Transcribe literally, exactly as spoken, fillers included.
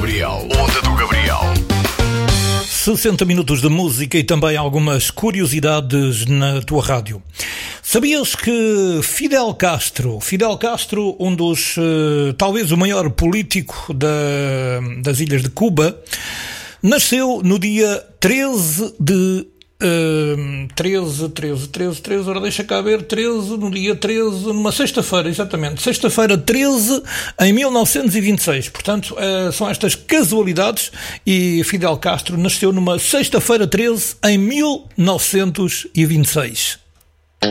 Gabriel. Onda do Gabriel. sessenta minutos de música e também algumas curiosidades na tua rádio. Sabias que Fidel Castro, Fidel Castro, um dos, uh, talvez o maior político da, das ilhas de Cuba, nasceu no dia treze de Uh, treze, treze, treze, treze, ora deixa cá ver, treze, no dia treze, numa sexta-feira, exatamente, sexta-feira treze, em mil novecentos e vinte e seis, portanto, uh, são estas casualidades, e Fidel Castro nasceu numa sexta-feira treze, em mil novecentos e vinte e seis.